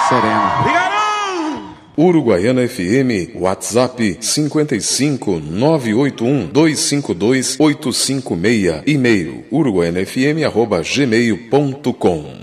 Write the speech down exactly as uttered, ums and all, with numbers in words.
sereno. Uruguaiana F M, WhatsApp cinquenta e cinco, nove oito um, dois cinco dois, oito cinco seis, e-mail uruguaianafm arroba gmail ponto com.